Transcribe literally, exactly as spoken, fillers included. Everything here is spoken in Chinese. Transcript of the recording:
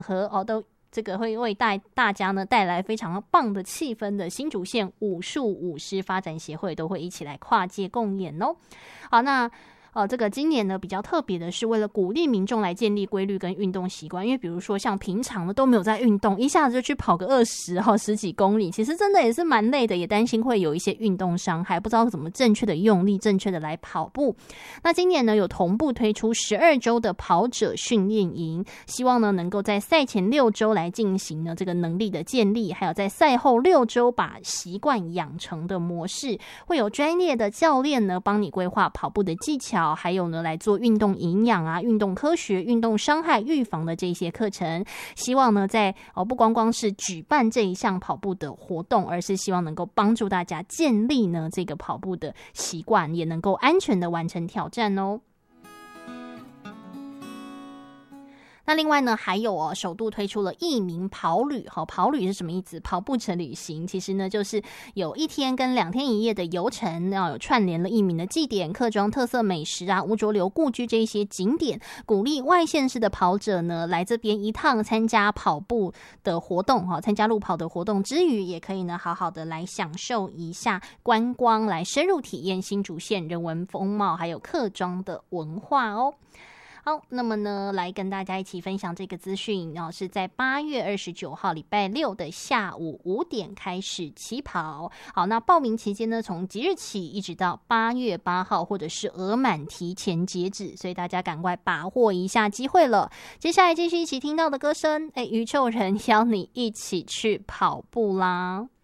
合哦，都这个会为大大家呢带来非常棒的气氛的新竹县武术武师发展协会都会一起来跨界共演哦。好，那呃，这个今年呢比较特别的是，为了鼓励民众来建立规律跟运动习惯，因为比如说像平常呢都没有在运动，一下子就去跑个二十哈十几公里，其实真的也是蛮累的，也担心会有一些运动伤害，不知道怎么正确的用力，正确的来跑步。那今年呢有同步推出十二周的跑者训练营，希望呢能够在赛前六周来进行呢这个能力的建立，还有在赛后六周把习惯养成的模式，会有专业的教练呢帮你规划跑步的技巧，还有呢来做运动营养啊、运动科学、运动伤害预防的这些课程。希望呢在哦不光光是举办这一项跑步的活动，而是希望能够帮助大家建立呢这个跑步的习惯，也能够安全的完成挑战哦。那另外呢，还有哦，首度推出了义民跑旅。好，跑旅是什么意思？跑步程旅行，其实呢就是有一天跟两天一夜的游程，有串联了义民的祭典、客庄特色美食啊、吴浊流故居这一些景点，鼓励外县市的跑者呢来这边一趟参加跑步的活动，哈，参加路跑的活动之余，也可以呢好好的来享受一下观光，来深入体验新竹县人文风貌，还有客庄的文化哦。好，那么呢，来跟大家一起分享这个资讯，然后是在八月二十九号礼拜六的下午五点开始起跑。好，那报名期间呢，从即日起一直到八月八号，或者是额满提前截止，所以大家赶快把握一下机会了。接下来继续一起听到的歌声，哎，余秋人邀你一起去跑步啦。